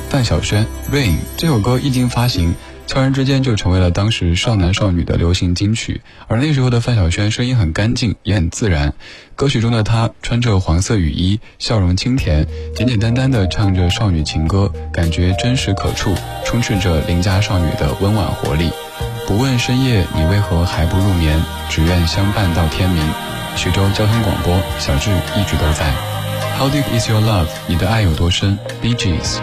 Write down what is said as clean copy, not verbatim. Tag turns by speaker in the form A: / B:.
A: 范晓萱 Rain 这首歌一经发行，悄然之间就成为了当时少男少女的流行金曲。而那时候的范晓萱声音很干净，也很自然。歌曲中的她穿着黄色雨衣，笑容清甜，简简单单地唱着少女情歌，感觉真实可触，充斥着邻家少女的温婉活力。不问深夜你为何还不入眠，只愿相伴到天明。徐州交通广播，小智一直都在。How deep is your love？ 你的爱有多深 ？Bee Gees。